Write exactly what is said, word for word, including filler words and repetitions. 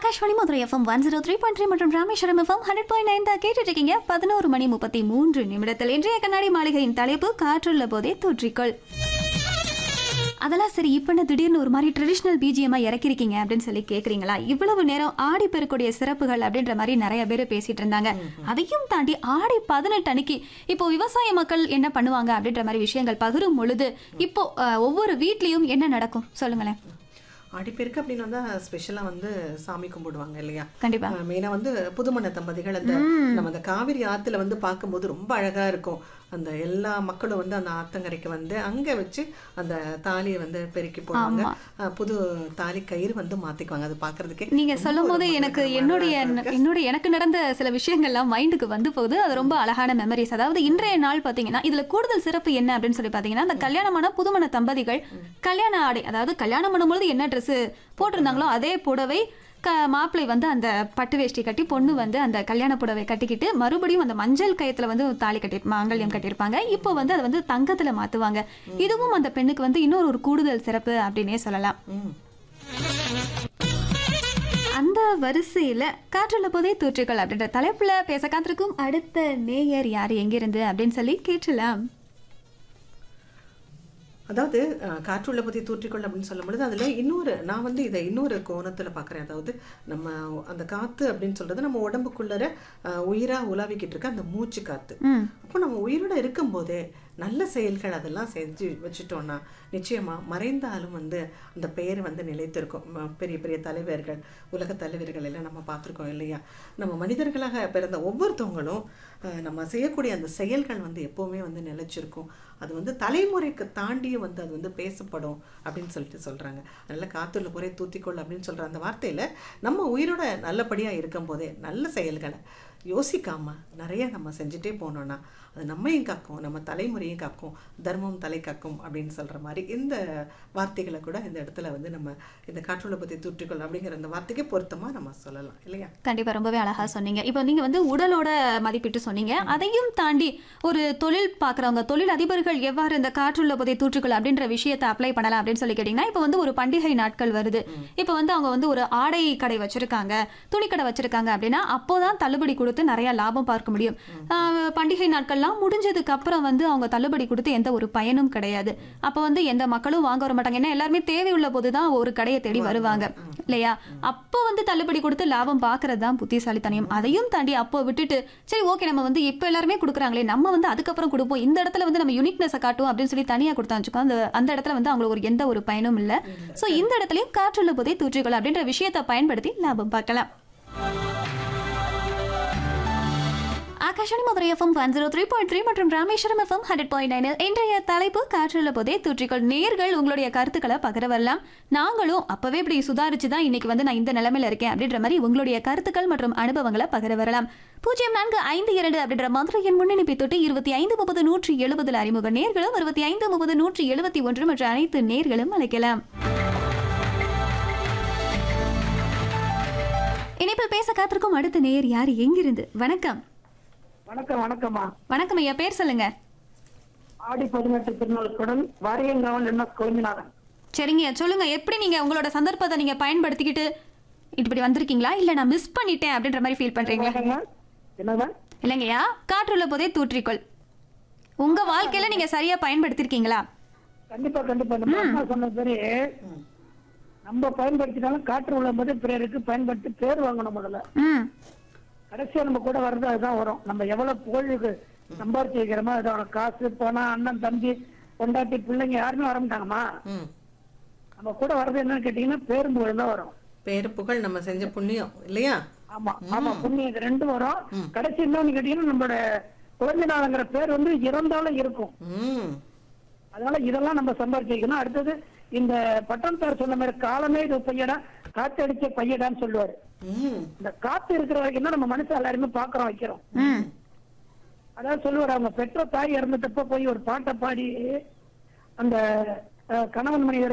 Akashvani Madurai FM one zero three point three மற்றும் Rameswaram FM hundred point nine தான் கேட்டுட்டு இருக்கீங்க. பதினோரு மணி முப்பத்தி மூன்று நிமிடத்தில் இன்றைய கண்ணாடி மாளிகையின் தலைப்பு காற்றுள்ள போதே தூற்றிக்கொள். அதெல்லாம் சரி, இப்போ என்ன திடீர்னு ஒரு மாதிரி ட்ரெடிஷ்னல் பிஜிஎம்மா இறக்கிருக்கீங்க அப்படின்னு சொல்லி கேட்குறீங்களா? இவ்வளவு நேரம் ஆடி பெருக்கூடிய சிறப்புகள் அப்படின்ற மாதிரி நிறைய பேர் பேசிட்டு இருந்தாங்க. அதையும் தாண்டி ஆடி பதினெட்டு அன்னைக்கு இப்போ விவசாய மக்கள் என்ன பண்ணுவாங்க அப்படின்ற மாதிரி விஷயங்கள் பகிரும் பொழுது இப்போ ஒவ்வொரு வீட்லேயும் என்ன நடக்கும் சொல்லுங்களேன். ஆடிப்பெருக்கு அப்படின்னு வந்தா ஸ்பெஷலா வந்து சாமி கும்பிடுவாங்க இல்லையா? கண்டிப்பா. மெயினா வந்து புதுமண தம்பதிகள் அந்த நம்ம அந்த காவிரி ஆத்துல வந்து பார்க்கும்போது ரொம்ப அழகா இருக்கும். அந்த எல்லா மக்களும் வந்து அந்த ஆத்தங்கரைக்கு வந்து அங்க வச்சு அந்த தாலியை வந்து பெருக்கி போடுவாங்க. புது தாலி கயிறு வந்து மாத்திக்குவாங்க. அது பாக்குறதுக்கே நீங்க சொல்லும் போது எனக்கு என்னுடைய என்னுடைய எனக்கு நடந்த சில விஷயங்கள்லாம் மைண்டுக்கு வந்து போகுது. அது ரொம்ப அழகான மெமரிஸ். அதாவது இன்றைய நாள் பாத்தீங்கன்னா இதுல கூடுதல் சிறப்பு என்ன அப்படின்னு சொல்லி பாத்தீங்கன்னா, அந்த கல்யாணமான புதுமண தம்பதிகள் கல்யாண ஆடை, அதாவது கல்யாணம் பண்ணும்போது என்ன ட்ரெஸ் போட்டிருந்தாங்களோ அதே புடவை மாப்பிள்ளை வந்து அந்த பட்டு வேஷ்டி கட்டி, பொண்ணு வந்து அந்த கல்யாண புடவை கட்டிக்கிட்டு மறுபடியும் அந்த மஞ்சள் கயத்துல வந்து தாலி கட்டி மாங்கல்யம் கட்டியிருப்பாங்க. இப்போ வந்து அதை வந்து தங்கத்துல மாத்துவாங்க. இதுவும் அந்த பெண்ணுக்கு வந்து இன்னொரு ஒரு கூடுதல் சிறப்பு அப்படின்னே சொல்லலாம். அந்த வரிசையில காற்றுள்ள போதே தூற்றுக்கள் அப்படின்ற தலைப்புல பேச காத்திருக்கும் அடுத்த நேயர் யாரு, எங்கிருந்து அப்படின்னு சொல்லி கேட்கலாம். அதாவது காற்றுள்ள பத்தி தூற்றிக்கொள் அப்படின்னு சொல்லும் பொழுது அதுல இன்னொரு நான் வந்து இதை இன்னொரு கோணத்துல பாக்குறேன். அதாவது நம்ம அந்த காத்து அப்படின்னு சொல்றது நம்ம உடம்புக்குள்ளர உயிரா உலாவிக்கிட்டு இருக்க அந்த மூச்சு காத்து. அப்போ நம்ம உயிரோட இருக்கும் போதே நல்ல செயல்கள் அதெல்லாம் செஞ்சு வச்சுட்டோம்னா நிச்சயமா மறைந்தாலும் வந்து அந்த பெயர் வந்து நிலைத்திருக்கும். பெரிய பெரிய தலைவர்கள், உலக தலைவர்கள் எல்லாம் நம்ம பார்த்துருக்கோம் இல்லையா? நம்ம மனிதர்களாக பிறந்த ஒவ்வொருத்தவங்களும் நம்ம செய்யக்கூடிய அந்த செயல்கள் வந்து எப்பவுமே வந்து நிலைச்சிருக்கும். அது வந்து தலைமுறைக்கு தாண்டியும் வந்து அது வந்து பேசப்படும் அப்படின்னு சொல்லிட்டு சொல்றாங்க. அதனால காத்துள்ள போரே தூத்திக்கொள் அப்படின்னு சொல்ற அந்த வார்த்தையில நம்ம உயிரோட நல்லபடியா இருக்கும் போதே நல்ல செயல்களை யோசிக்காம நிறைய நம்ம செஞ்சுட்டே போனோம்னா அது நம்மையும் காக்கும், நம்ம தலைமுறையும் காக்கும், தர்மம் தலை காக்கும் அப்படின்னு சொல்ற மாதிரி இந்த வார்த்தைகளை கூட இந்த இடத்துல வந்து நம்ம இந்த காற்றுள்ள பத்தி தூற்றிக்கொள் அப்படிங்கிற அந்த வார்த்தைக்கு பொருத்தமா நம்ம சொல்லலாம் இல்லையா? கண்டிப்பா, ரொம்பவே அழகா சொன்னீங்க. இப்போ நீங்க வந்து உடலோட மதிப்பிட்டு சொன்னீங்க. அதையும் தாண்டி ஒரு தொழில் பாக்குறவங்க, தொழில் அதிபர்கள் எவ்வாறு இந்த காற்றுள்ள போதை தூற்றுக்கொள் அப்படின்ற விஷயத்தை அப்ளை பண்ணலாம் அப்படின்னு சொல்லி கேட்டீங்கன்னா, இப்போ வந்து ஒரு பண்டிகை நாட்கள் வருது. இப்போ வந்து அவங்க வந்து ஒரு ஆடை கடை வச்சிருக்காங்க, துணி கடை வச்சிருக்காங்க அப்படின்னா அப்போதான் தள்ளுபடி கொடுத்து நிறைய லாபம் பார்க்க முடியும். பண்டிகை நாட்கள்லாம் முடிஞ்சதுக்கு அப்புறம் வந்து அவங்க தள்ளுபடி கொடுத்து எந்த ஒரு பயனும் கிடையாது. அப்ப வந்து எந்த மக்களும் வாங்க வர மாட்டாங்க. ஏன்னா எல்லாருமே தேவையுள்ள போதுதான் ஒரு கடையை தேடி வருவாங்க இல்லையா? அப்போ வந்து தள்ளுபடி கொடுத்து லாபம் பாக்குறது தான் புத்திசாலித்தனம். அதையும் தாண்டி அப்போ விட்டுட்டு சரி ஓகே நம்ம வந்து இப்ப எல்லாருமே கொடுக்குறாங்களே, நம்ம வந்து அதுக்கப்புறம் கொடுப்போம், இந்த இடத்துல வந்து நம்ம யூனிக்னஸ் காட்டும் அப்படின்னு சொல்லி தனியா கொடுத்தா வச்சுக்கோ, அந்த அந்த இடத்துல வந்து அவங்களுக்கு ஒரு எந்த ஒரு பயனும் இல்லை. சோ இந்த இடத்துலயும் காற்றுள்ள போதே தூற்றிக்கொள் அப்படின்ற விஷயத்தை பயன்படுத்தி லாபம் பார்க்கலாம். Akashvani Madurai FM one zero three point three மற்றும் ராமேஸ்வரம் எஃப்எம் ஹண்ட்ரட் பாயிண்ட் நைனில் இன்றைய தலைப்பு காற்றுள்ள போதே தூற்றிக்கொள். நேர்கள் உங்களுடைய கருத்துக்களை பகிர வரலாம். நாங்களும் அப்பவே இப்படி சுதாரிச்சு தான் இன்னைக்கு வந்து நான் இந்த நிலைமையில இருக்கேன் அப்படின்ற மாதிரி உங்களுடைய கருத்துக்கள் மற்றும் அனுபவங்களை பகிர வரலாம். பூஜ்ஜியம் நான்கு ஐந்து இரண்டு அப்படின்ற மதுரையின் முன்னணிப்பை தொட்டு இருபத்தி ஐந்து முப்பது நூற்றி எழுபதுல அறிமுக நேர்களும் இருபத்தி ஐந்து முப்பது நூற்றி எழுபத்தி ஒன்று மற்ற அனைத்து நேர்களும் அழைக்கலாம். இணைப்பில் பேச காத்திருக்கும் அடுத்த நேயர் யார், எங்கிருந்து? வணக்கம். வணக்கம். வணக்கம்மா. வணக்கம் ஐயா, பேர் சொல்லுங்க. ஆடி பதினெட்டு திருநாளுக்குடன் வாரியங்காவல் என்ன கோவிந்தநாதன். சரிங்க, சொல்லுங்க. எப்படி நீங்க உங்களோட சந்தர்ப்பத்தை நீங்க பயன்படுத்திக்கிட்டு இப்படி வந்திருக்கீங்களா, இல்ல நான் மிஸ் பண்ணிட்டேன் அப்படின்ற மாதிரி ஃபீல் பண்றீங்களா? என்னதான் இல்லைங்கய்யா, காற்றுள்ள போதே தூற்றிக்கொள் உங்க வாழ்க்கையில நீங்க சரியா பயன்படுத்திருக்கீங்களா? கண்டிப்பா கண்டிப்பா. நம்ம சொன்ன சரி, நம்ம பயன்படுத்தினாலும் காற்று உள்ள போதே பிறருக்கு பயன்படுத்தி பேர் வாங்கணும். முதல்ல கடைசியா நம்ம கூட வர்றது அதுதான் வரும். நம்ம எவ்வளவு புகழுக்கு சம்பாரிச்சு வைக்கிறோமோ அதோட காசு பணம், அண்ணன் தம்பி பொண்டாட்டி பிள்ளைங்க யாருமே வர மாட்டாங்கம்மா. நம்ம கூட வர்றது என்னன்னு கேட்டீங்கன்னா பேரும் புகழ் தான் வரும். பேரு புகழ் நம்ம செஞ்ச புண்ணியம் இல்லையா? ஆமா ஆமா, புண்ணியம் இது ரெண்டும் வரும். கடைசி என்னன்னு கேட்டீங்கன்னா நம்மளோட குழந்தைனாலங்கிற பேர் வந்து இறந்தாலும் இருக்கும். அதனால இதெல்லாம் நம்ம சம்பாரிச்சு வைக்கணும். அடுத்தது இந்த பட்டம்தார் சொன்ன மாதிரி காலமே இது பையடா, காத்து அடிச்ச பையடான்னு சொல்லுவாரு. இந்த காத்து இருக்கிற வரைக்கும் தான் நம்ம மனுஷன் எல்லாருமே பாக்குறோம் வைக்கிறோம். அதாவது சொல்லுவாரு, அவங்க பெற்ற தாய் இறந்துட்டப்ப போய் ஒரு பாட்டை பாடி அந்த கணவன் மனிதர்